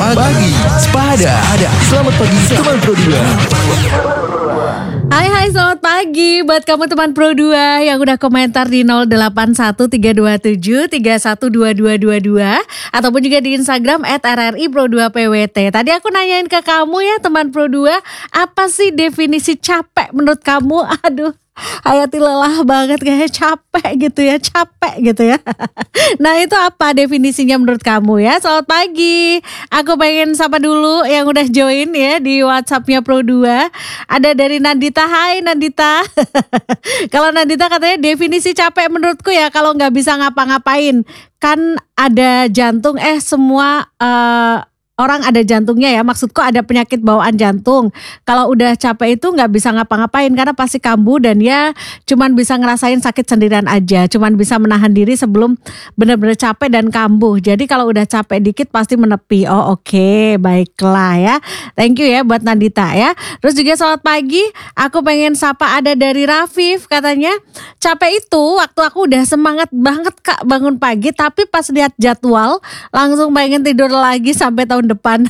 Pagi Sepada. Selamat pagi teman Pro 2. Hai selamat pagi buat kamu teman Pro 2 yang udah komentar di 081327312222 ataupun juga di Instagram @rripro2pwt. Tadi aku nanyain ke kamu ya teman Pro 2, apa sih definisi capek menurut kamu? Aduh, Hayati lelah banget kayaknya capek gitu ya. Nah itu apa definisinya menurut kamu ya? Selamat pagi. Aku pengen sapa dulu yang udah join ya di WhatsAppnya Pro 2. Ada dari Nandita. Hai Nandita. Kalau Nandita katanya definisi capek menurutku ya kalau nggak bisa ngapa-ngapain. Kan ada jantung semua orang ada jantungnya ya, maksudku ada penyakit bawaan jantung. Kalau udah capek itu nggak bisa ngapa-ngapain karena pasti kambuh dan ya cuman bisa ngerasain sakit sendirian aja. Cuman bisa menahan diri sebelum benar-benar capek dan kambuh. Jadi kalau udah capek dikit pasti menepi. Oh oke, baiklah ya. Thank you ya buat Nandita ya. Terus juga selamat pagi, aku pengen sapa ada dari Rafif katanya. Capek itu waktu aku udah semangat banget Kak bangun pagi, tapi pas lihat jadwal langsung pengen tidur lagi sampai tahun depan.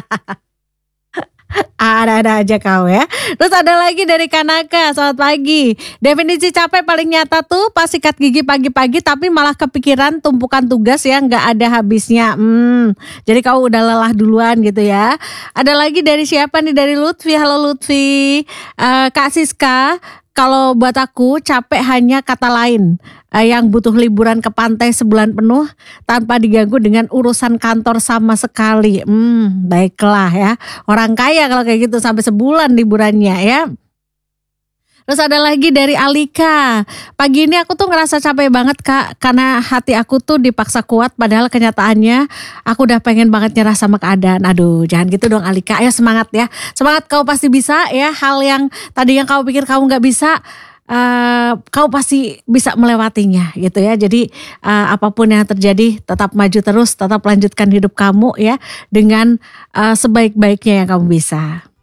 Ada aja kau ya. Terus ada lagi dari Kanaka. Selamat pagi. Definisi capek paling nyata tuh pas sikat gigi pagi-pagi tapi malah kepikiran tumpukan tugas yang gak ada habisnya. Jadi kau udah lelah duluan gitu ya. Ada lagi dari siapa nih? Dari Lutfi. Halo Lutfi. Kak Siska, kalau buat aku capek hanya kata lain yang butuh liburan ke pantai sebulan penuh tanpa diganggu dengan urusan kantor sama sekali. Baiklah ya. Orang kaya kalau kayak gitu sampai sebulan liburannya ya. Terus ada lagi dari Alika. Pagi ini aku tuh ngerasa capek banget Kak. Karena hati aku tuh dipaksa kuat padahal kenyataannya aku udah pengen banget nyerah sama keadaan. Aduh jangan gitu dong Alika. Ayo semangat ya. Semangat, kau pasti bisa ya. Hal yang tadi yang kau pikir kamu gak bisa, kau pasti bisa melewatinya gitu ya. Jadi apapun yang terjadi tetap maju terus. Tetap lanjutkan hidup kamu ya. Dengan sebaik-baiknya yang kamu bisa.